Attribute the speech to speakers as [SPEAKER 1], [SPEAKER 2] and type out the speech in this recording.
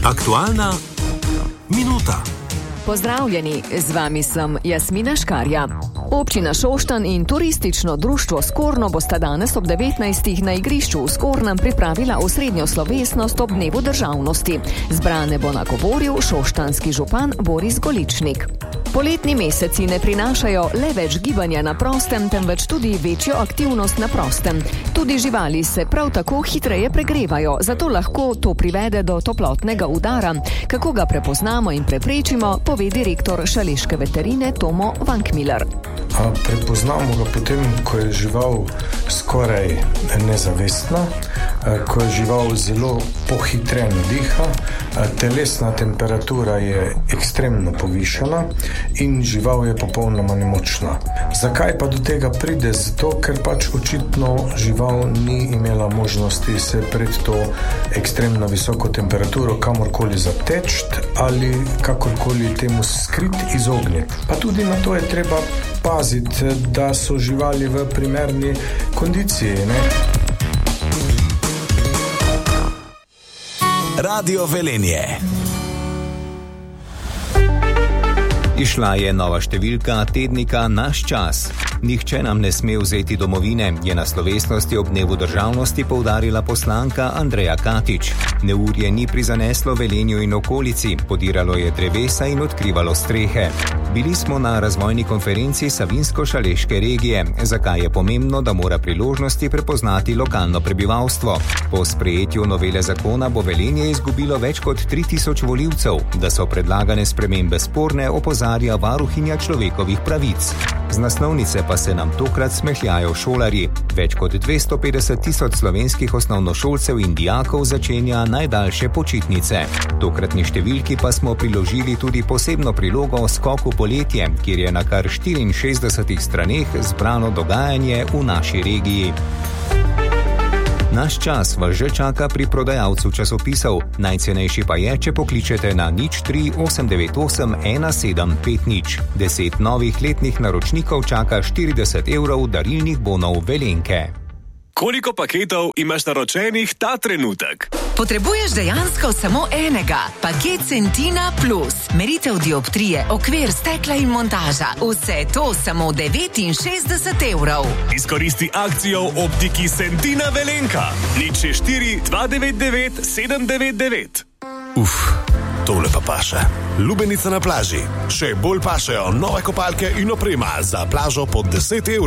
[SPEAKER 1] Aktualna minuta.
[SPEAKER 2] Pozdravljeni, z vami sem Jasmina Škarja. Občina Šoštanj in turistično društvo Skorno bosta danes ob 19. na igrišču v Skornem pripravila osrednjo slovesnost ob dnevu državnosti. Zbrane bo nagovoril šoštanski župan Boris Goličnik. Poletni meseci ne prinašajo le več gibanja na prostem, temveč tudi večjo aktivnost na prostem. Tudi živali se prav tako hitreje pregrevajo, zato lahko to privede do toplotnega udara. Kako ga prepoznamo in preprečimo, pove direktor šaleške veterine Tomo Vankmiller.
[SPEAKER 3] Prepoznamo ga potem, ko je žival skoraj nezavestna, ko je žival zelo pohitreno diha, telesna temperatura je ekstremno povišana in žival je popolnoma nemočna. Zakaj pa do tega pride? Zato, ker pač očitno žival ni imela možnosti se pred to ekstremno visoko temperaturo kamorkoli zateči ali kakorkoli temu skriti, izogniti. Pa tudi na to je treba paziti, da so živali v primerni kondiciji, ne?
[SPEAKER 1] Radio Velenje.
[SPEAKER 4] Išla je nova številka tednika Naš čas. Nihče nam ne sme vzeti domovine, je na slovesnosti ob dnevu državnosti poudarila poslanka Andreja Katič. Neurje ni prizaneslo Velenju in okolici, podiralo je drevesa in odkrivalo strehe. Bili smo na razvojni konferenci Savinjsko-šaleške regije, zakaj je pomembno, da mora priložnosti prepoznati lokalno prebivalstvo. Po sprejetju novele zakona bo Velenje izgubilo več kot 3000 volivcev, da so predlagane spremembe sporne, opozarja varuhinja človekovih pravic. Z naslovnice pa se nam tokrat smehljajo šolarji. Več kot 250 000 slovenskih osnovnošolcev in dijakov začenja najdaljše počitnice. Tokratni številki pa smo priložili tudi posebno prilogo Skoku poletje, kjer je na kar 64 straneh zbrano dogajanje v naši regiji. Naš čas vas že čaka pri prodajalcu časopisov. Najcenejši pa je, če pokličete na 03 898 1750. 10 novih letnih naročnikov čaka 40 € darilnih bonov Velenke.
[SPEAKER 1] Koliko paketov imaš naročenih ta trenutek?
[SPEAKER 5] Potrebuješ dejansko samo enega. Paket Centina Plus. Meritev dioptrije, okvir, stekla in montaža. Vse to samo 69 €.
[SPEAKER 1] Izkoristi akcijo v optiki Centina Velenka. 064 299 799. Tole pa paše. Lubenica na plaži. Še bolj pašejo nove kopalke in oprema za plažo pod 10 €.